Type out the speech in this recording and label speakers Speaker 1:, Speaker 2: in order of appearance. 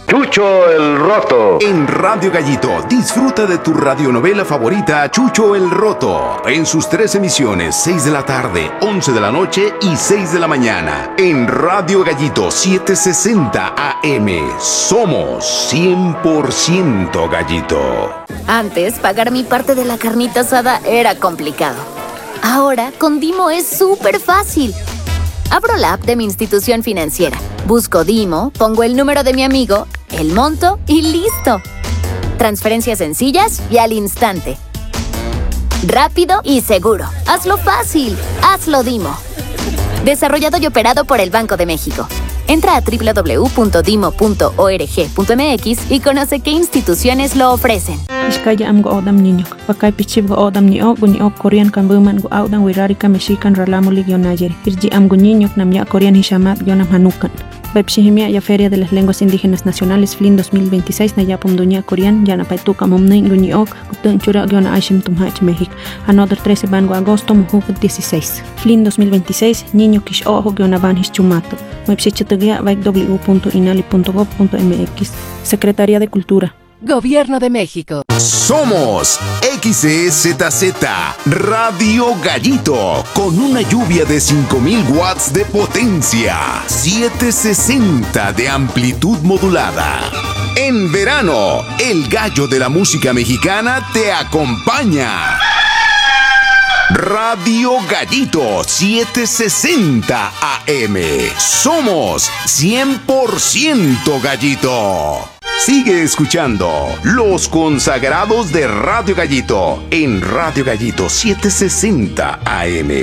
Speaker 1: Chucho el Roto.
Speaker 2: En Radio Gallito, disfruta de tu radionovela favorita, Chucho el Roto, en sus 3 emisiones, 6 de la tarde, 11 de la noche y 6 de la mañana. En Radio Gallito 760 AM, somos 100% Gallito.
Speaker 3: Antes, pagar mi parte de la carnita asada era complicado. Ahora, con Dimo es súper fácil. Abro la app de mi institución financiera, busco Dimo, pongo el número de mi amigo, el monto y ¡listo! Transferencias sencillas y al instante. Rápido y seguro. Hazlo fácil. Hazlo Dimo. Desarrollado y operado por el Banco de México. Entra a www.dimo.org.mx y conoce qué instituciones lo ofrecen.
Speaker 4: Iskaya am go odam niño. Pakay pichib go odam ni ok Korean kan buman go audan wirarika mexican ralamuli gionayeri. Irji am go niño nam ya Korean hishamat gionam hanukan. Bepshihimia ya Feria de las Lenguas Indígenas Nacionales FLIN 2026 na yapum dunia Korean ya na paituka momnei guniok gutun chura giona aishim tumhach México. Another 13 van go agosto mujuk 16. FLIN 2026 niño kish ojo giona van hischumato. Website www.inali.gov.mx. Secretaría de Cultura.
Speaker 5: Gobierno de México.
Speaker 2: Somos XEZZ Radio Gallito, con una lluvia de 5000 watts de potencia, 760 de amplitud modulada. En verano, el gallo de la música mexicana te acompaña. Radio Gallito 760 AM. Somos 100% Gallito. Sigue escuchando Los Consagrados de Radio Gallito en Radio Gallito 760 AM.